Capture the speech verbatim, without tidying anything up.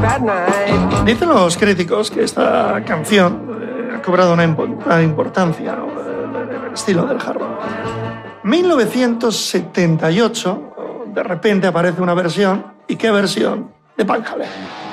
Dicen los críticos que esta canción eh, ha cobrado una, impo- una importancia, ¿no?, en el estilo del hard rock. mil novecientos setenta y ocho, de repente aparece una versión, ¿y qué versión? De Van Halen.